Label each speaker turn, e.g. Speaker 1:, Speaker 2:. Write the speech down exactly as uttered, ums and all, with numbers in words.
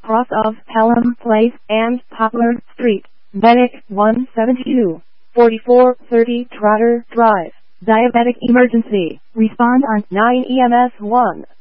Speaker 1: cross of Pelham Place and Poplar Street, Medic one seventy-two, forty-four thirty Trotter Drive. Diabetic emergency. Respond on nine E M S one.